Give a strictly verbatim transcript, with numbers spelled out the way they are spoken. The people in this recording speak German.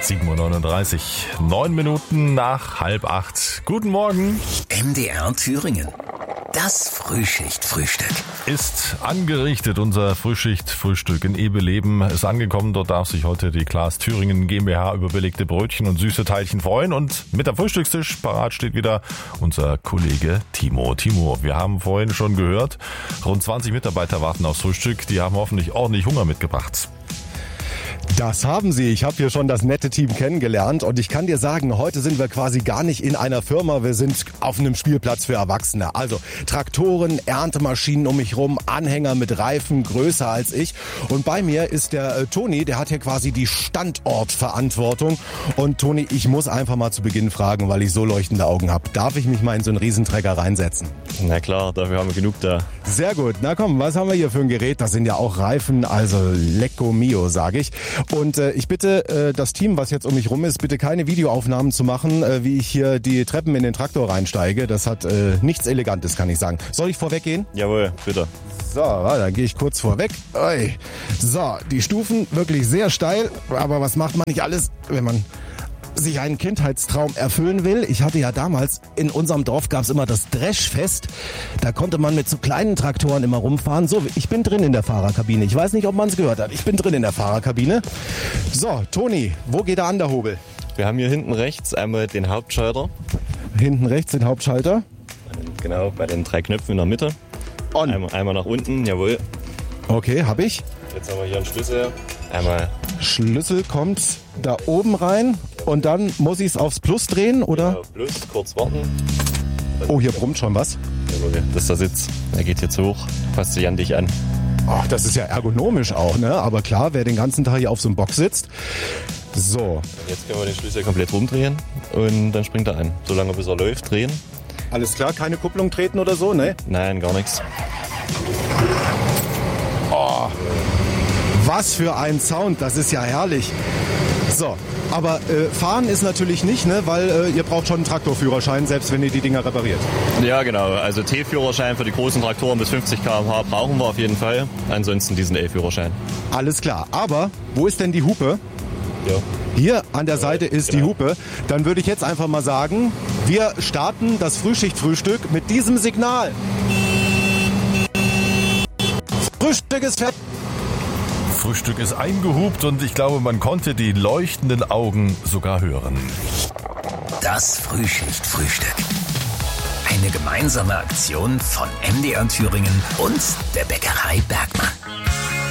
sieben Uhr neununddreißig, neun Minuten nach halb acht. Guten Morgen. M D R Thüringen. Das Frühschicht-Frühstück. Ist angerichtet, unser Frühschicht-Frühstück in Ebeleben ist angekommen. Dort darf sich heute die Klaas Thüringen GmbH über belegte Brötchen und süße Teilchen freuen. Und mit am Frühstückstisch parat steht wieder unser Kollege Timo. Timo, wir haben vorhin schon gehört, rund zwanzig Mitarbeiter warten aufs Frühstück. Die haben hoffentlich ordentlich Hunger mitgebracht. Das haben sie. Ich habe hier schon das nette Team kennengelernt und ich kann dir sagen, heute sind wir quasi gar nicht in einer Firma, wir sind auf einem Spielplatz für Erwachsene. Also Traktoren, Erntemaschinen um mich rum, Anhänger mit Reifen größer als ich. Und bei mir ist der äh, Toni, der hat hier quasi die Standortverantwortung. Und Toni, ich muss einfach mal zu Beginn fragen, weil ich so leuchtende Augen habe. Darf ich mich mal in so einen Riesenträger reinsetzen? Na klar, dafür haben wir genug da. Sehr gut. Na komm, was haben wir hier für ein Gerät? Das sind ja auch Reifen, also lecco mio, sage ich. Und äh, ich bitte äh, das Team, was jetzt um mich rum ist, bitte keine Videoaufnahmen zu machen, äh, wie ich hier die Treppen in den Traktor reinsteige. Das hat äh, nichts Elegantes, kann ich sagen. Soll ich vorweggehen? Jawohl, bitte. So, dann gehe ich kurz vorweg. Ui. So, die Stufen wirklich sehr steil. Aber was macht man nicht alles, wenn man sich einen Kindheitstraum erfüllen will? Ich hatte ja damals, in unserem Dorf gab es immer das Dreschfest. Da konnte man mit so kleinen Traktoren immer rumfahren. So, ich bin drin in der Fahrerkabine. Ich weiß nicht, ob man es gehört hat. Ich bin drin in der Fahrerkabine. So, Toni, wo geht der Anderhobel? Wir haben hier hinten rechts einmal den Hauptschalter. Hinten rechts den Hauptschalter. Genau, bei den drei Knöpfen in der Mitte. On. Einmal, einmal nach unten, jawohl. Okay, hab ich. Jetzt haben wir hier einen Schlüssel. Einmal. Schlüssel kommt da oben rein und dann muss ich es aufs Plus drehen, oder? Genau, Plus, kurz warten. Oh, hier brummt schon was. Jawohl, das ist der Sitz. Er geht jetzt hoch, passt sich an dich an. Ach, das ist ja ergonomisch auch, ne? Aber klar, wer den ganzen Tag hier auf so einem Box sitzt. So. Und jetzt können wir den Schlüssel komplett rumdrehen und dann springt er an. Solange bis er läuft, drehen. Alles klar, keine Kupplung treten oder so, ne? Nein, gar nichts. Oh, was für ein Sound, das ist ja herrlich. So, aber äh, fahren ist natürlich nicht, ne? Weil äh, ihr braucht schon einen Traktorführerschein, selbst wenn ihr die Dinger repariert. Ja, genau. Also T-Führerschein für die großen Traktoren bis fünfzig Kilometer pro Stunde brauchen wir auf jeden Fall. Ansonsten diesen L-Führerschein. Alles klar, aber wo ist denn die Hupe? Ja. Hier an der Seite ist genau. die Hupe. Dann würde ich jetzt einfach mal sagen, wir starten das Frühschicht-Frühstück mit diesem Signal. Frühstück ist fertig. Frühstück ist eingehupt und ich glaube, man konnte die leuchtenden Augen sogar hören. Das Frühschicht-Frühstück. Eine gemeinsame Aktion von M D R Thüringen und der Bäckerei Bergmann.